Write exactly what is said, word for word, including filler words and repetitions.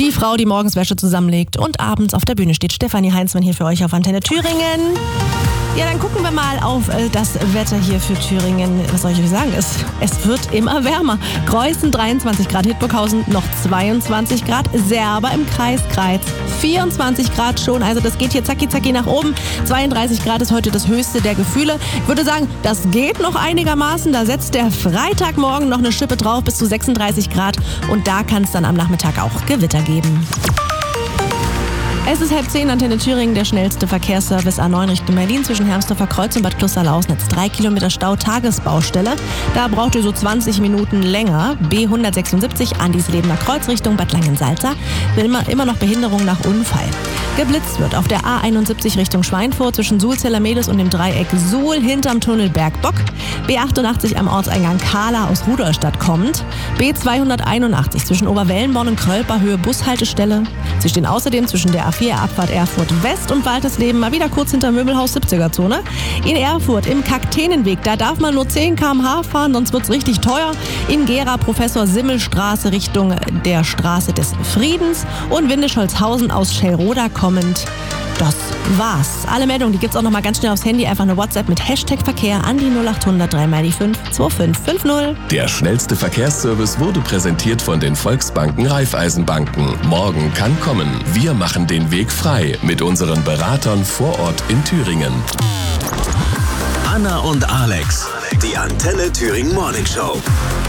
Die Frau, die morgens Wäsche zusammenlegt und abends auf der Bühne steht. Stefanie Heinzmann hier für euch auf Antenne Thüringen. Ja, dann gucken wir mal auf äh, das Wetter hier für Thüringen. Was soll ich euch sagen? Es, es wird immer wärmer. Greußen dreiundzwanzig Grad, Hildburghausen noch zweiundzwanzig Grad, Serber im Kreis Greiz vierundzwanzig Grad schon. Also das geht hier zacki zacki nach oben. zweiunddreißig Grad ist heute das höchste der Gefühle. Ich würde sagen, das geht noch einigermaßen. Da setzt der Freitagmorgen noch eine Schippe drauf bis zu sechsunddreißig Grad. Und da kann es dann am Nachmittag auch Gewitter geben. Es ist halb zehn, Antenne Thüringen, der schnellste Verkehrsservice A neun Richtung Berlin zwischen Hermsdorfer Kreuz und Bad Kloster-Lausnitz. Drei Kilometer Stau, Tagesbaustelle. Da braucht ihr so zwanzig Minuten länger. B hundertsechsundsiebzig, Andislebener Kreuz Richtung Bad Langensalza. Immer, immer noch Behinderung nach Unfall. Geblitzt wird auf der A einundsiebzig Richtung Schweinfurt zwischen Suhl-Zellermedes und dem Dreieck Suhl hinterm Tunnel Bergbock. B achtundachtzig am Ortseingang Kahla aus Rudolstadt kommt. B zweihunderteinundachtzig zwischen Oberwellenborn und Krölper Höhe Bushaltestelle. Sie stehen außerdem zwischen der A vier Abfahrt Erfurt West und Waltersleben mal wieder kurz hinter Möbelhaus siebziger Zone. In Erfurt im Kakteenenweg, da darf man nur zehn Kilometer pro Stunde fahren, sonst wird's richtig teuer. In Gera Professor Simmel Straße Richtung der Straße des Friedens und Windischholzhausen aus Schellroda kommend. Das war's. Alle Meldungen, die gibt's auch noch mal ganz schnell aufs Handy. Einfach eine WhatsApp mit Hashtag Verkehr an die null acht hundert drei mal die fünf zwei fünf fünf null. Der schnellste Verkehrsservice wurde präsentiert von den Volksbanken Raiffeisenbanken. Morgen kann kommen. Wir machen den Weg frei mit unseren Beratern vor Ort in Thüringen. Anna und Alex, die Antenne Thüringen Morning Show.